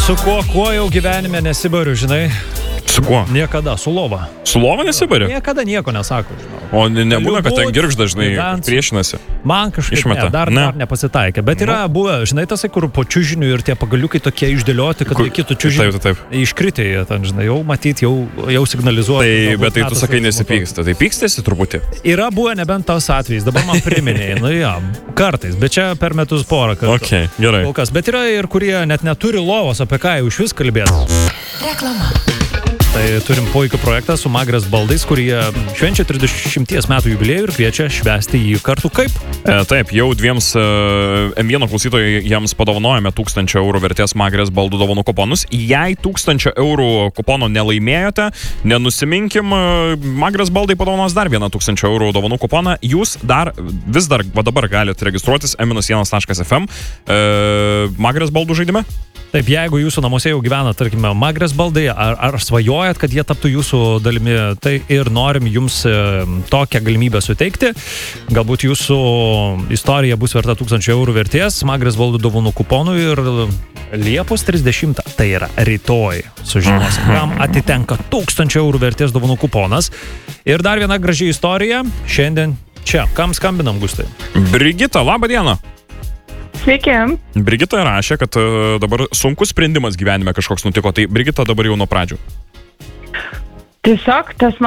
Su kuo jau gyvenime nesibariu, žinai? Su kuo? Niekada, su lova. Su lova nesibari? Niekada nieko nesako. O nebūna, kad ten girgžda, žinai, priešinasi? Man kažkaip Išmeta. dar nepasitaikė. Bet yra buvę, žinai, tasai, kur po čiužinių ir tie pagaliukai tokie išdėlioti, kad reikėtų čiužinių. Taip. Iškritė jie ten, žinai, jau matyt, jau signalizuoja. Tai, bet tai tu sakai nesipyksta. Tai pykstėsi truputį? Yra buvę nebent tas atvejis. Dabar man priminėjai. Nu jo, kartais. Bet čia per metus porą kartų. Okay, gerai. Kol kas. Bet yra ir kurie net neturi lovos, apie ką jau iš vis kalbėti. Reklama. Tai turim puikų projektą su Magras baldais, kurie švenčia 30 metų jubiliejų ir kviečia švęsti jį kartu kaip? Taip, jau dviems M1 klausytojai jiems padovanojame 1000 eurų vertės Magras baldų dovanų kuponus. Jei 1000 eurų kupono nelaimėjote, nenusiminkim, Magras baldai padovanos dar 1000 eurų dovanų kuponą. Jūs vis dar dabar galite registruotis m-1.fm Magras baldų žaidime. Taip, jeigu jūsų namuose jau gyvena, tarkime, Magras baldai, ar svajojat, kad jie taptų jūsų dalimi, tai ir norim jums tokią galimybę suteikti. Galbūt jūsų istorija bus verta 1000 eurų vertės Magras baldų dovanų kuponų ir Liepos 30, tai yra rytoj, sužinosim, kam atitenka 1000 eurų vertės dovanų kuponas. Ir dar viena graži istorija šiandien čia. Kam skambinam, Gustai? Brigita, labą dieną. Sveiki. Brigita rašė, kad dabar sunkus sprendimas gyvenime kažkoks nutiko. Tai Brigita dabar jau nuo pradžių. Tiesiog tas